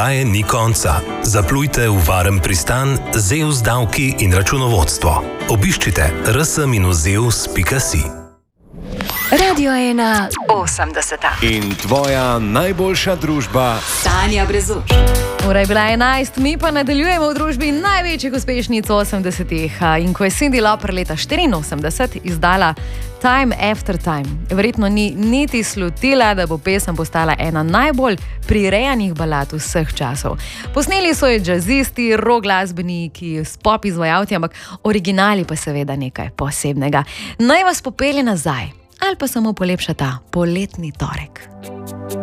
Prodaje ni konca. Zaplujte v varen pristan Zeus davki in računovodstvo. Obiščite rs-zeus.si. Radio 1 80. In tvoja najboljša družba Tanja Brezuš. Ura je bila 11, mi pa nadaljujemo v družbi največjih uspešnic 80-ih. In ko je Cyndi Lauper leta 84 izdala Time After Time, verjetno ni niti slutila, da bo pesem postala ena najbolj prirejanih balad vseh časov. Posneli so jo džazisti, rock glasbeniki, pop izvajalci, ampak originali pa seveda nekaj posebnega. Naj vas popelje nazaj ali pa samo polepša ta poletni torek.